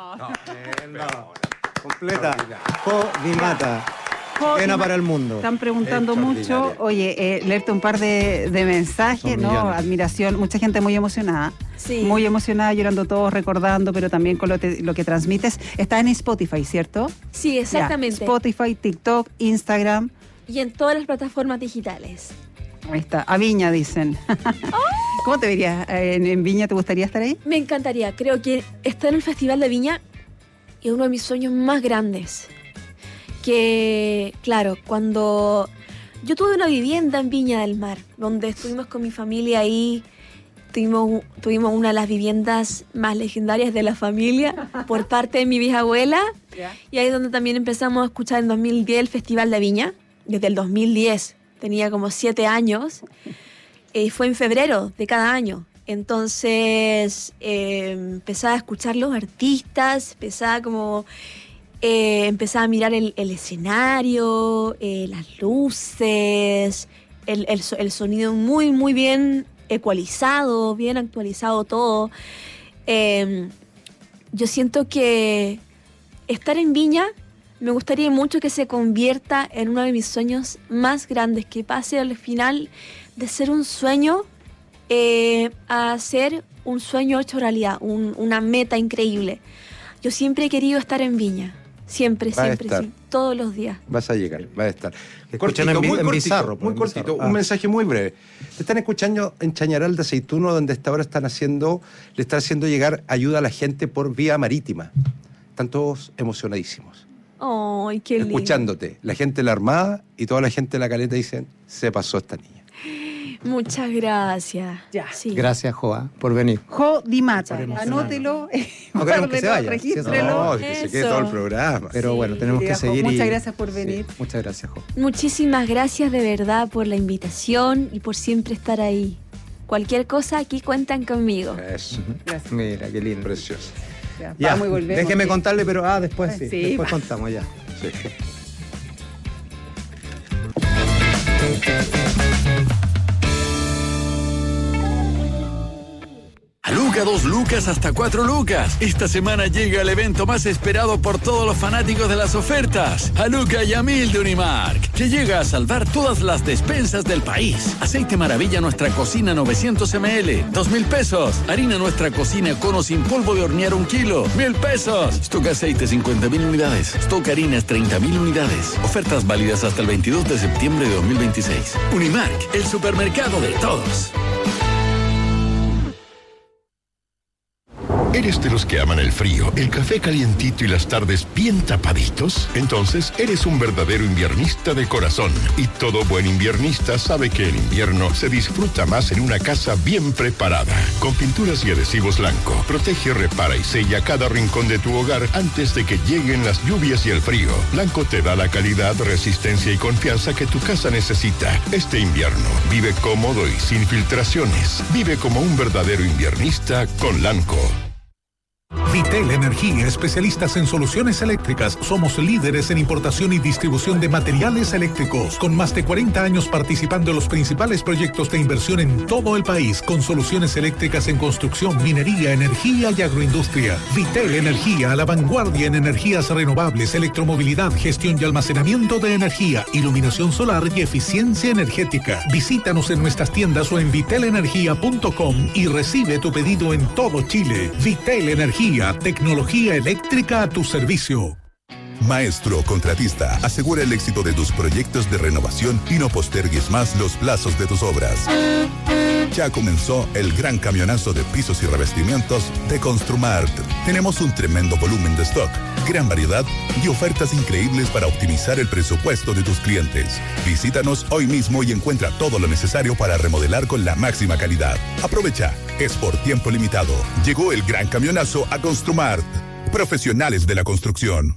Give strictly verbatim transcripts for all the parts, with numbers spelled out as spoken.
No. No. Eh, no. Completa. Jodimata. Pena para el mundo. Están preguntando mucho. Oye, eh, leerte un par de, de mensajes, Son ¿no? millones. Admiración. Mucha gente muy emocionada. Sí. Muy emocionada, llorando todos, recordando, pero también con lo, te- lo que transmites. Está en Spotify, ¿cierto? Sí, exactamente. Ya, Spotify, TikTok, Instagram. Y en todas las plataformas digitales. Ahí está. A Viña, dicen. ¿Cómo te verías? ¿En, en Viña te gustaría estar ahí? Me encantaría. Creo que estar en el Festival de Viña es uno de mis sueños más grandes. Que, claro, cuando yo tuve una vivienda en Viña del Mar, donde estuvimos con mi familia ahí, tuvimos, tuvimos una de las viviendas más legendarias de la familia por parte de mi bisabuela. Y ahí es donde también empezamos a escuchar en dos mil diez el Festival de Viña, desde el dos mil diez. Tenía como siete años y fue en febrero de cada año. Entonces eh, empezaba a escuchar los artistas, empezaba como... Eh, empezaba a mirar el, el escenario, eh, las luces, el, el, so- el sonido muy, muy bien ecualizado, bien actualizado todo. Eh, yo siento que estar en Viña me gustaría mucho que se convierta en uno de mis sueños más grandes, que pase al final de ser un sueño eh, a ser un sueño hecho realidad, un- una meta increíble. Yo siempre he querido estar en Viña. Siempre, Va a siempre, estar. sí, todos los días. Vas a llegar, va a estar. Escuchan en, muy en cortito, Bizarro. muy en cortito, Bizarro. un Ah. mensaje muy breve. Te están escuchando en Chañaral de Aceituno, donde hasta ahora están haciendo, le están haciendo llegar ayuda a la gente por vía marítima. Están todos emocionadísimos. ¡Ay, qué lindo! Escuchándote. La gente de la Armada y toda la gente de la Caleta dicen, se pasó esta niña. Muchas gracias. Ya. Sí. Gracias, Joa, por venir. Jodimata. Muchas gracias. Anótelo, No queremos que se guárdelo, vaya, regístrelo. No, que se quede Eso. todo el programa. Pero Sí. bueno, tenemos que Mira, Jo, seguir. y- muchas gracias por Sí, venir. muchas gracias, Jo. Muchísimas gracias de verdad por la invitación y por siempre estar ahí. Cualquier cosa, aquí cuentan conmigo. Eso, Gracias. Mira, qué lindo. precioso. Ya, Ya, vamos y volvemos. déjeme Sí. contarle, pero ah, después sí. Sí, después va. contamos ya. Sí. A Luca, dos lucas hasta cuatro lucas. Esta semana llega el evento más esperado por todos los fanáticos de las ofertas. A Luca y a Mil de Unimark, que llega a salvar todas las despensas del país. Aceite Maravilla Nuestra Cocina novecientos mililitros, dos mil pesos. Harina Nuestra Cocina Cono sin polvo de hornear un kilo, mil pesos. Stock Aceite cincuenta mil unidades. Stock Harinas treinta mil unidades. Ofertas válidas hasta el veintidós de septiembre de dos mil veintiséis. Unimark, el supermercado de todos. ¿Eres de los que aman el frío, el café calientito y las tardes bien tapaditos? Entonces eres un verdadero inviernista de corazón. Y todo buen inviernista sabe que el invierno se disfruta más en una casa bien preparada. Con pinturas y adhesivos Lanco, protege, repara y sella cada rincón de tu hogar antes de que lleguen las lluvias y el frío. Lanco te da la calidad, resistencia y confianza que tu casa necesita. Este invierno, vive cómodo y sin filtraciones. Vive como un verdadero inviernista con Lanco. Vitel Energía, especialistas en soluciones eléctricas. Somos líderes en importación y distribución de materiales eléctricos, con más de cuarenta años participando en los principales proyectos de inversión en todo el país, con soluciones eléctricas en construcción, minería, energía y agroindustria. Vitel Energía, a la vanguardia en energías renovables, electromovilidad, gestión y almacenamiento de energía, iluminación solar y eficiencia energética. Visítanos en nuestras tiendas o en vitel energía punto com y recibe tu pedido en todo Chile. Vitel Energía, tecnología eléctrica a tu servicio. Maestro contratista, asegura el éxito de tus proyectos de renovación y no postergues más los plazos de tus obras. Ya comenzó el gran camionazo de pisos y revestimientos de Construmart. Tenemos un tremendo volumen de stock, gran variedad y ofertas increíbles para optimizar el presupuesto de tus clientes. Visítanos hoy mismo y encuentra todo lo necesario para remodelar con la máxima calidad. Aprovecha, es por tiempo limitado. Llegó el gran camionazo a Construmart. Profesionales de la construcción.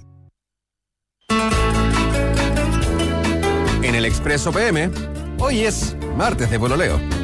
En el Expreso P M, hoy es martes de pololeo.